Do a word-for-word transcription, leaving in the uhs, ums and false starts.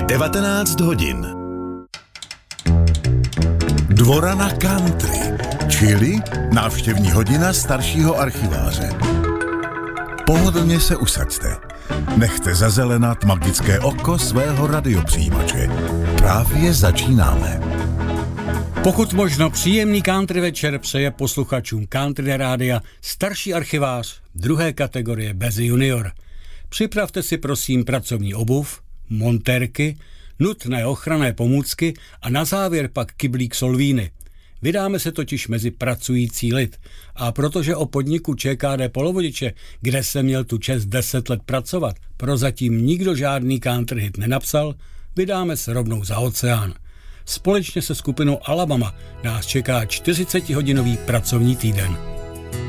devatenáct hodin. Dvorana country, čili návštěvní hodina staršího archiváře. Pohodlně se usaďte. Nechte zazelenat magické oko svého radiopřijímače. Právě začínáme. Pokud možno příjemný country večer přeje posluchačům Country Rádia starší archivář druhé kategorie bez junior. Připravte si prosím pracovní obuv, montérky, nutné ochranné pomůcky a na závěr pak kyblík solvíny. Vydáme se totiž mezi pracující lid a protože o podniku ČKD Polovodiče, kde jsem měl tu čest deset let pracovat, prozatím nikdo žádný country hit nenapsal, vydáme se rovnou za oceán. Společně se skupinou Alabama nás čeká čtyřicetihodinový pracovní týden.